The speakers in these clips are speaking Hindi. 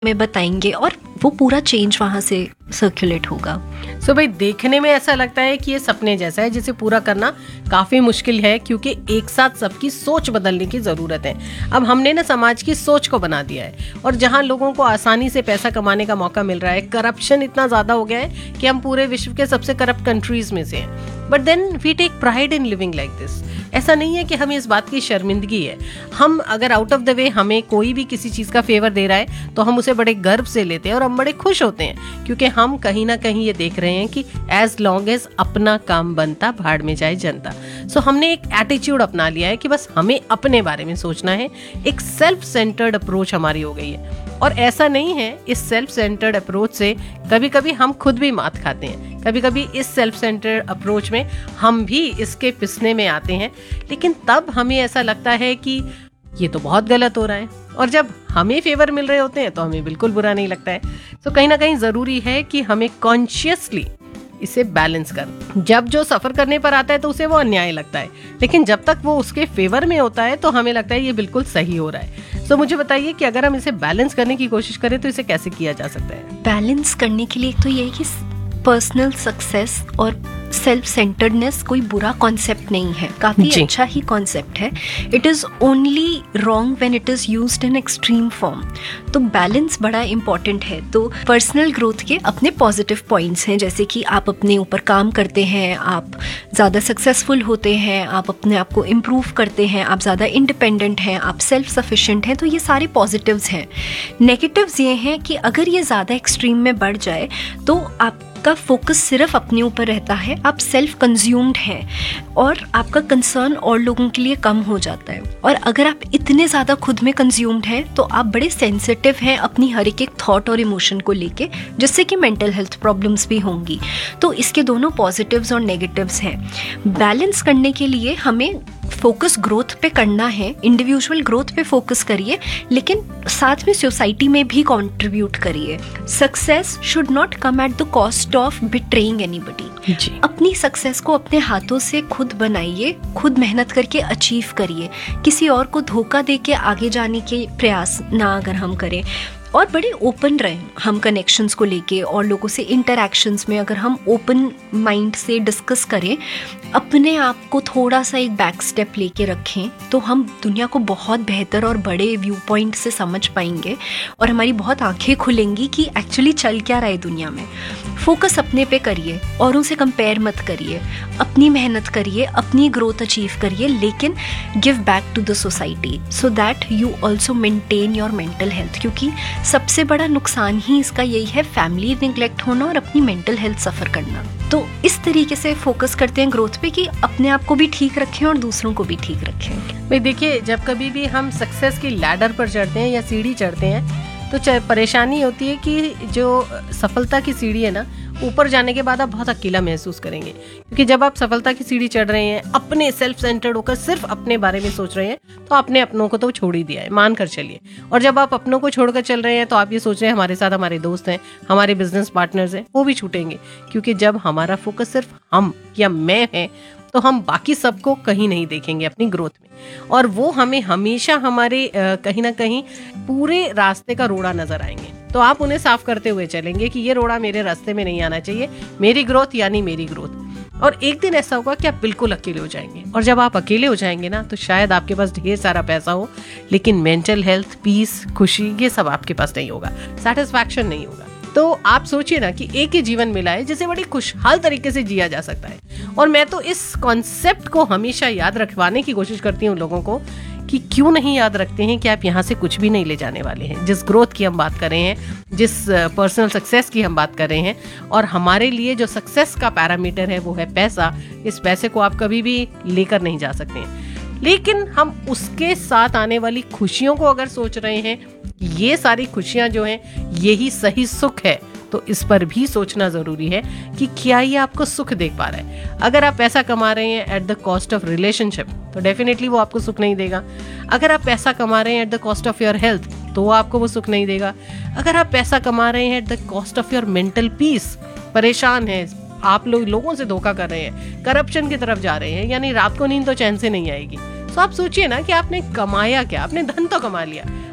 में बताएंगे और वो पूरा चेंज वहाँ से सर्कुलेट होगा। सो भाई, देखने में ऐसा लगता है कि ये सपने जैसा है जिसे पूरा करना काफी मुश्किल है, क्योंकि एक साथ सबकी सोच बदलने की जरूरत है। अब हमने ना समाज की सोच को बना दिया है, और जहां लोगों को आसानी से पैसा कमाने का मौका मिल रहा है, करप्शन इतना ज्यादा हो गया है कि हम पूरे विश्व के सबसे करप्ट कंट्रीज में से हैं। But then we take pride in living like this. ऐसा नहीं है कि हमें इस बात की शर्मिंदगी है। हम अगर आउट ऑफ द वे हमें कोई भी किसी चीज का फेवर दे रहा है तो हम उसे बड़े गर्व से लेते हैं और हम बड़े खुश होते हैं, क्योंकि हम कहीं ना कहीं ये देख रहे हैं कि एज लॉन्ग एज अपना काम बनता, भाड़ में जाए जनता। सो हमने एक एटीट्यूड अपना लिया है कि बस हमें अपने बारे में सोचना है। एक सेल्फ सेंटर्ड अप्रोच हमारी हो गई है, और ऐसा नहीं है, इस सेल्फ सेंटर्ड अप्रोच से कभी कभी हम खुद भी मात खाते हैं। कभी कभी इस सेल्फ सेंटर्ड अप्रोच में हम भी इसके पिसने में आते हैं, लेकिन तब हमें ऐसा लगता है कि ये तो बहुत गलत हो रहा है, और जब हमें फेवर मिल रहे होते हैं तो हमें बिल्कुल बुरा नहीं लगता है। तो कहीं ना कहीं जरूरी है कि हमें कॉन्शियसली इसे बैलेंस कर। जब जो सफर करने पर आता है तो उसे वो अन्याय लगता है, लेकिन जब तक वो उसके फेवर में होता है तो हमें लगता है ये बिल्कुल सही हो रहा है। तो मुझे बताइए कि अगर हम इसे बैलेंस करने की कोशिश करें तो इसे कैसे किया जा सकता है? बैलेंस करने के लिए एक तो ये है कि पर्सनल सक्सेस और सेल्फ सेंटर्डनेस कोई बुरा कॉन्सेप्ट नहीं है, काफी अच्छा ही कॉन्सेप्ट है। It is only wrong when it is used in extreme form. तो बैलेंस बड़ा इंपॉर्टेंट है। तो पर्सनल ग्रोथ के अपने पॉजिटिव पॉइंट्स हैं, जैसे कि आप अपने ऊपर काम करते हैं, आप ज़्यादा सक्सेसफुल होते हैं, आप अपने आप को इम्प्रूव करते हैं, आप ज़्यादा इंडिपेंडेंट हैं, आप सेल्फ सफिशिएंट हैं। तो ये सारे पॉजिटिव्स हैं। नेगेटिव्स ये हैं कि अगर ये ज़्यादा एक्सट्रीम में बढ़ जाए तो आपका फोकस सिर्फ अपने ऊपर रहता है, आप सेल्फ कंज्यूम्ड हैं और आपका कंसर्न और लोगों के लिए कम हो जाता है। और अगर आप इतने ज़्यादा खुद में कंज्यूम्ड हैं तो आप बड़े सेंसिटिव हैं अपनी हर एक थॉट और इमोशन को लेके, जिससे कि मेंटल हेल्थ प्रॉब्लम्स भी होंगी। तो इसके दोनों पॉजिटिव्स और नेगेटिव्स हैं। बैलेंस करने के लिए हमें फोकस ग्रोथ पे करना है, इंडिविजुअल ग्रोथ पे फोकस करिए, लेकिन साथ में सोसाइटी में भी कंट्रीब्यूट करिए। Success should not come at the cost of betraying anybody. अपनी सक्सेस को अपने हाथों से खुद बनाइए, खुद मेहनत करके अचीव करिए। किसी और को धोखा दे के आगे जाने के प्रयास ना अगर हम करें, और बड़े ओपन रहें हम कनेक्शंस को लेके, और लोगों से इंटरैक्शंस में अगर हम ओपन माइंड से डिस्कस करें, अपने आप को थोड़ा सा एक बैक स्टेप लेके रखें, तो हम दुनिया को बहुत बेहतर और बड़े व्यू पॉइंट से समझ पाएंगे और हमारी बहुत आंखें खुलेंगी कि एक्चुअली चल क्या रहा है दुनिया में। फोकस अपने पे करिए, औरों से कंपेयर मत करिए, अपनी मेहनत करिए, अपनी ग्रोथ अचीव करिए, लेकिन give back to the society so that you also maintain your mental health. क्योंकि सबसे बड़ा नुकसान ही इसका यही है, फैमिली निगलेक्ट होना और अपनी मेंटल हेल्थ सफ़र करना। तो इस तरीके से फोकस करते हैं ग्रोथ पे कि अपने आप को भी ठीक रखें और दूसरों को भी ठीक रखें। भाई देखिए, जब कभी भी हम सक्सेस की लैडर पर चढ़ते हैं या सीढ़ी चढ़ते हैं तो परेशानी होती है कि जो सफलता की सीढ़ी है ना, ऊपर जाने के बाद आप बहुत अकेला महसूस करेंगे। क्योंकि जब आप सफलता की सीढ़ी चढ़ रहे हैं, अपने सेल्फ सेंटर्ड होकर सिर्फ अपने बारे में सोच रहे हैं, तो आपने अपनों को तो छोड़ ही दिया है, मान कर चलिए। और जब आप अपनों को छोड़कर चल रहे हैं तो आप ये सोच रहे हैं हमारे साथ हमारे दोस्त हैं, हमारे बिजनेस पार्टनर्स हैं, वो भी छूटेंगे। क्योंकि जब हमारा फोकस सिर्फ हम या मैं है तो हम बाकी सबको कहीं नहीं देखेंगे अपनी ग्रोथ में, और वो हमें हमेशा हमारे कहीं ना कहीं पूरे रास्ते का रोड़ा नजर आएंगे। तो आप उन्हें साफ करते हुए चलेंगे कि ये रोड़ा मेरे रास्ते में नहीं आना चाहिए, मेरी ग्रोथ यानी मेरी ग्रोथ। और एक दिन ऐसा होगा कि आप बिल्कुल अकेले हो जाएंगे, और जब आप अकेले हो जाएंगे ना, तो शायद आपके पास ढेर सारा पैसा हो, लेकिन मेंटल हेल्थ, पीस, खुशी, ये सब आपके पास नहीं होगा, सेटिस्फैक्शन नहीं होगा। तो आप सोचिए ना कि एक ही जीवन मिला है जिसे बड़ी खुशहाल तरीके से जिया जा सकता है। और मैं तो इस कॉन्सेप्ट को हमेशा याद रखवाने की कोशिश करती हूँ लोगों को, कि क्यों नहीं याद रखते हैं कि आप यहाँ से कुछ भी नहीं ले जाने वाले हैं। जिस ग्रोथ की हम बात कर रहे हैं, जिस पर्सनल सक्सेस की हम बात कर रहे हैं, और हमारे लिए जो सक्सेस का पैरामीटर है वो है पैसा, इस पैसे को आप कभी भी लेकर नहीं जा सकते हैं। लेकिन हम उसके साथ आने वाली खुशियों को अगर सोच रहे हैं, ये सारी खुशियां जो हैं यही सही सुख है, तो इस पर भी सोचना जरूरी है कि क्या ये आपको सुख दे पा रहा है। अगर आप पैसा कमा रहे हैं at the cost of relationship, तो डेफिनेटली वो आपको सुख नहीं देगा। अगर आप पैसा कमा रहे हैं at the cost of your health, तो आपको वो सुख नहीं देगा। अगर आप पैसा कमा रहे हैं at the cost of your mental peace, परेशान है, आप लोगों से धोखा कर रहे हैं, करप्शन की तरफ जा रहे हैं, यानी रात को नींद तो चैन से नहीं आएगी। तो आप सोचिए ना कि आपने कमाया क्या, आपने धन तो कमा लिया,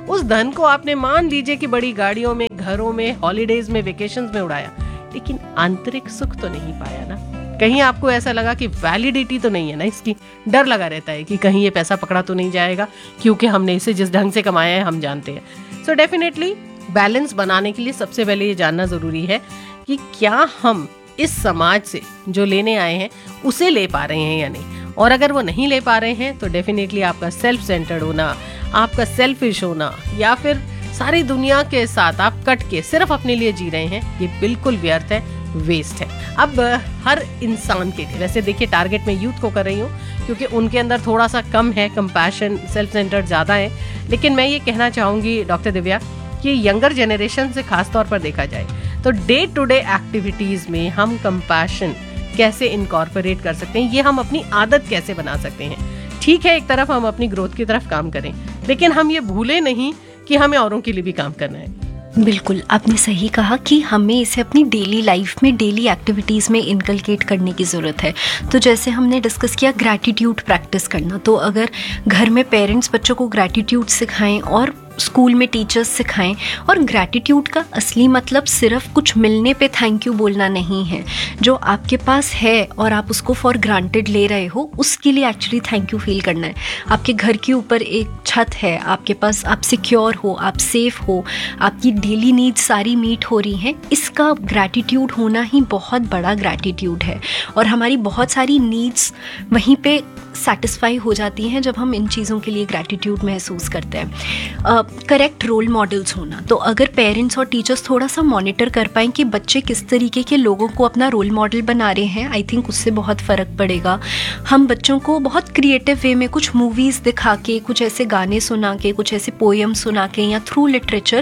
उस धन को आपने मान लीजिए कि बड़ी गाड़ियों में, घरों में, हॉलीडेज में, वेकेशंस में उड़ाया, लेकिन आंतरिक सुख तो नहीं पाया ना। कहीं आपको ऐसा लगा कि वैलिडिटी तो नहीं है ना इसकी, डर लगा रहता है कि कहीं ये पैसा पकड़ा तो नहीं जाएगा, क्योंकि हमने इसे जिस ढंग से कमाया है हम जानते हैं। सो डेफिनेटली बैलेंस बनाने के लिए सबसे पहले ये जानना जरूरी है कि क्या हम इस समाज से जो लेने आए हैं उसे ले पा रहे हैं या नहीं। और अगर वो नहीं ले पा रहे हैं तो डेफिनेटली आपका सेल्फ सेंटर्ड होना, आपका सेल्फिश होना, या फिर सारी दुनिया के साथ आप कट के सिर्फ अपने लिए जी रहे हैं, ये बिल्कुल व्यर्थ है, वेस्ट है। अब हर इंसान के लिए, वैसे देखिए टारगेट में यूथ को कर रही हूँ क्योंकि उनके अंदर थोड़ा सा कम है कंपैशन, सेल्फ सेंटर्ड ज़्यादा है, लेकिन मैं ये कहना चाहूँगी डॉक्टर दिव्या कि यंगर जनरेशन से खास तौर पर देखा जाए तो डे टू डे एक्टिविटीज में हम कंपैशन कैसे इनकॉर्पोरेट कर सकते हैं, ये हम अपनी आदत कैसे बना सकते हैं। ठीक है, एक तरफ हम अपनी ग्रोथ की तरफ काम करें, लेकिन हम ये भूले नहीं कि हमें औरों के लिए भी काम करना है। बिल्कुल, आपने सही कहा कि हमें इसे अपनी डेली लाइफ में, डेली एक्टिविटीज़ में इनकलकेट करने की ज़रूरत है। तो जैसे हमने डिस्कस किया ग्रैटिट्यूड प्रैक्टिस करना, तो अगर घर में पेरेंट्स बच्चों को ग्रैटिट्यूड सिखाएं और स्कूल में टीचर्स सिखाएं, और ग्रैटिट्यूड का असली मतलब सिर्फ कुछ मिलने पे थैंक यू बोलना नहीं है। जो आपके पास है और आप उसको फॉर ग्रांटेड ले रहे हो, उसके लिए एक्चुअली थैंक यू फील करना है। आपके घर के ऊपर एक छत है, आपके पास, आप सिक्योर हो, आप सेफ हो, आपकी डेली नीड्स सारी मीट हो रही हैं, इसका ग्रैटिट्यूड होना ही बहुत बड़ा ग्रैटिट्यूड है। और हमारी बहुत सारी नीड्स वहीं पे सेटिस्फाई हो जाती हैं जब हम इन चीज़ों के लिए ग्रैटिट्यूड महसूस करते हैं। करेक्ट रोल मॉडल्स होना, तो अगर पेरेंट्स और टीचर्स थोड़ा सा मॉनिटर कर पाएँ कि बच्चे किस तरीके के लोगों को अपना रोल मॉडल बना रहे हैं, आई थिंक उससे बहुत फ़र्क पड़ेगा। हम बच्चों को बहुत क्रिएटिव वे में कुछ मूवीज़ दिखा के, कुछ ऐसे गाने सुना के, कुछ ऐसे पोएम सुना के, या थ्रू लिटरेचर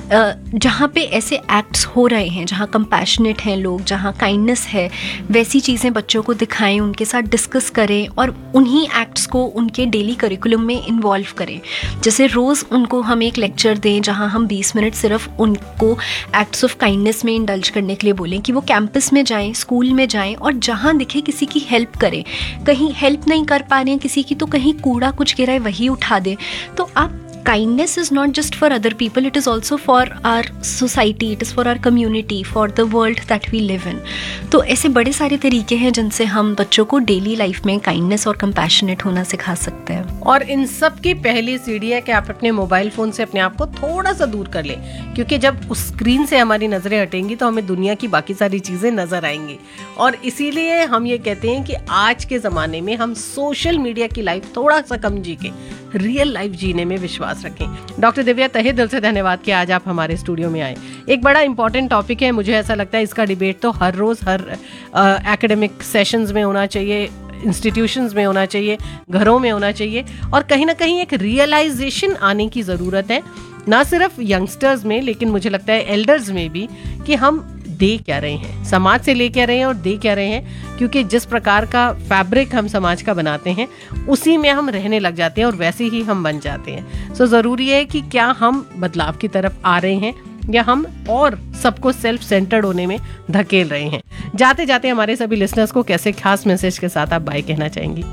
जहाँ पे ऐसे एक्ट्स हो रहे हैं, जहाँ कंपैशनेट हैं लोग, जहाँ काइंडनेस है, वैसी चीज़ें बच्चों को दिखाएं, उनके साथ डिस्कस करें और उन्हीं एक्ट्स को उनके डेली करिकुलम में इन्वॉल्व करें। जैसे रोज़ उनको हम एक लेक्चर दें जहाँ हम 20 मिनट सिर्फ उनको एक्ट्स ऑफ काइंडनेस में इंडल्ज करने के लिए बोलें, कि वो कैंपस में जाएं, स्कूल में जाएं और जहाँ दिखे किसी की हेल्प करें। कहीं हेल्प नहीं कर पा रहे हैं किसी की, तो कहीं कूड़ा कुछ गिरा है वही उठा दें। तो आप kindness is not just for other people, it is also for our society, it is for our community, for the world that we live in. तो ऐसे बड़े सारे तरीके हैं जिनसे हम बच्चों को डेली लाइफ में काइंडनेस और कंपैशनेट होना सिखा सकते हैं। और इन सब की पहली सीढ़ी है कि आप अपने मोबाइल फोन से अपने आप को थोड़ा सा दूर कर लें, क्योंकि जब उस स्क्रीन से हमारी नजरें हटेंगी तो हमें दुनिया की बाकी सारी चीजें नजर आएंगी। और इसीलिए हम ये कहते हैं कि आज के जमाने में हम सोशल मीडिया की लाइफ थोड़ा सा कम जी के रियल लाइफ जीने में विश्वास रखें। डॉक्टर दिव्या, तहे दिल से धन्यवाद कि आज आप हमारे स्टूडियो में आए। एक बड़ा इंपॉर्टेंट टॉपिक है, मुझे ऐसा लगता है इसका डिबेट तो हर रोज हर एकेडमिक सेशंस में होना चाहिए, इंस्टीट्यूशंस में होना चाहिए, घरों में होना चाहिए, और कहीं ना कहीं एक रियलाइजेशन आने की ज़रूरत है, ना सिर्फ यंगस्टर्स में लेकिन मुझे लगता है एल्डर्स में भी, कि हम दे क्या रहे हैं, समाज से ले क्या रहे हैं और दे क्या रहे हैं। क्योंकि जिस प्रकार का फैब्रिक हम समाज का बनाते हैं उसी में हम रहने लग जाते हैं और वैसे ही हम बन जाते हैं। सो ज़रूरी है कि क्या हम बदलाव की तरफ आ रहे हैं या हम और सबको सेल्फ सेंटर्ड होने में धकेल रहे हैं। जाते जाते हमारे सभी लिसनर्स को कैसे खास मैसेज के साथ आप बाय कहना चाहेंगी?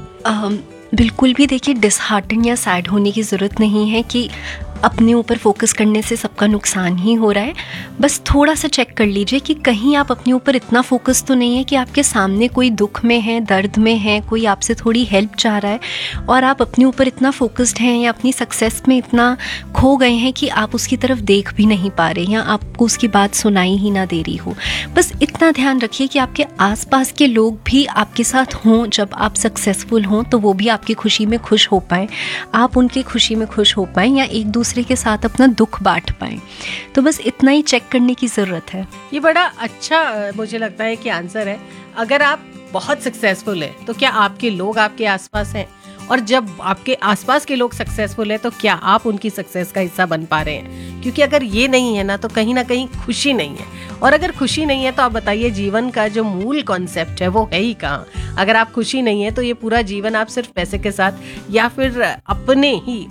बिल्कुल भी देखिए डिसहार्टन या सैड होने की ज़रूरत नहीं है कि अपने ऊपर फोकस करने से सबका नुकसान ही हो रहा है। बस थोड़ा सा चेक कर लीजिए कि कहीं आप अपने ऊपर इतना फोकस तो नहीं है कि आपके सामने कोई दुख में है, दर्द में है, कोई आपसे थोड़ी हेल्प चाह रहा है और आप अपने ऊपर इतना फोकस्ड हैं या अपनी सक्सेस में इतना खो गए हैं कि आप उसकी तरफ देख भी नहीं पा रहे या आपको उसकी बात सुनाई ही ना दे रही हो। बस इतना ध्यान रखिए कि आपके आसपास के लोग भी आपके साथ हों जब आप सक्सेसफुल हों, तो वो भी आपकी खुशी में खुश हो पाएँ, आप उनकी खुशी में खुश हो पाएँ या एक दूसरे के साथ अपना दुख बांट पाएं। तो बस इतना ही चेक करने की जरूरत है। ये बड़ा अच्छा मुझे लगता है कि आंसर है। अगर आप बहुत सक्सेसफुल हैं तो क्या आपके लोग आपके आसपास हैं, और जब आपके आसपास के लोग सक्सेसफुल हैं तो क्या आप उनकी सक्सेस का हिस्सा बन पा रहे हैं? क्योंकि अगर ये नहीं है ना तो कहीं ना कहीं खुशी नहीं है, और अगर खुशी नहीं है तो आप बताइए जीवन का जो मूल कॉन्सेप्ट है वो है ही कहाँ। अगर आप खुशी नहीं है तो ये पूरा जीवन आप सिर्फ पैसे के साथ या फिर अपने ही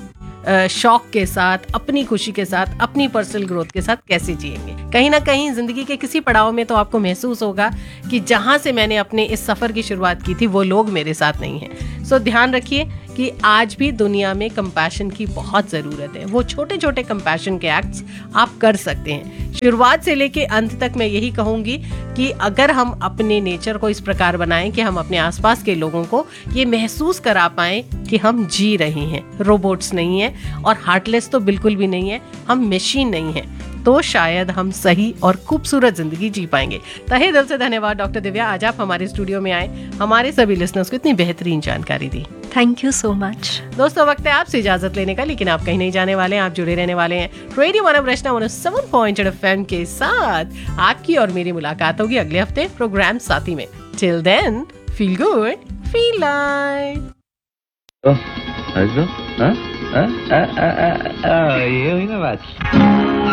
शौक के साथ, अपनी खुशी के साथ, अपनी पर्सनल ग्रोथ के साथ कैसे जिएंगे? कहीं ना कहीं जिंदगी के किसी पड़ाव में तो आपको महसूस होगा कि जहां से मैंने अपने इस सफर की शुरुआत की थी वो लोग मेरे साथ नहीं हैं। सो ध्यान रखिए कि आज भी दुनिया में कंपैशन की बहुत ज़रूरत है। वो छोटे छोटे कंपैशन के एक्ट्स आप कर सकते हैं। शुरुआत से लेके अंत तक मैं यही कहूँगी कि अगर हम अपने नेचर को इस प्रकार बनाएं कि हम अपने आसपास के लोगों को ये महसूस करा पाएं कि हम जी रहे हैं, रोबोट्स नहीं हैं और हार्टलेस तो बिल्कुल भी नहीं है, हम मशीन नहीं हैं, तो शायद हम सही और खूबसूरत जिंदगी जी पाएंगे। तहे दिल से धन्यवाद डॉक्टर दिव्या, आज आप हमारे स्टूडियो में आए, हमारे सभी लिसनर्स को इतनी बेहतरीन जानकारी दी। Thank you so much. दोस्तों वक्त है आपसे इजाजत लेने का, लेकिन आप कहीं नहीं जाने वाले हैं, आप जुड़े रहने वाले हैं रेडियो वन रचना 107.8 FM के साथ। आपकी और मेरी मुलाकात होगी अगले हफ्ते प्रोग्राम साथी में। Till then feel good, feel like. ये हुई ना बात।